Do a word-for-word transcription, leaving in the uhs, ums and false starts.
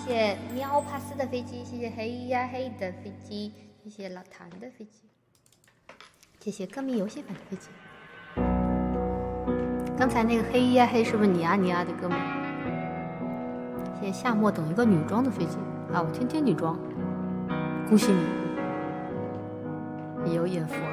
谢喵帕斯的飞机，谢谢黑呀黑的飞机，谢谢老谭的飞机，谢谢歌迷游戏版的飞机。刚才那个黑呀黑是不是你啊你啊的歌迷？谢谢夏末等一个女装的飞机啊，我天天女装，恭喜你，有眼福啊！